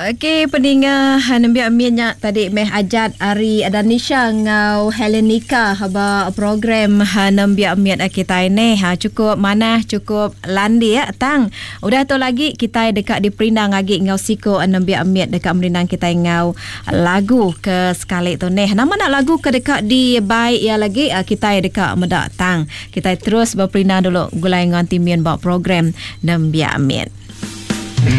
Okey, pendengar Nabi Amin tadi meh ajat Ari Adanisha ngau Helenika haba program Nabi Amin kita ini cukup manah cukup landi ya tang. Udah tu lagi kita dekat di Perindang lagi ngau siko Nabi Amin dekat Perindang kita ngau lagu ke sekali tu neh. Nama nak lagu ke dekat di baik ya lagi kita dekat medak tang. Kita terus berperindang dulu gulai ngan timian bawa program Nabi Amin.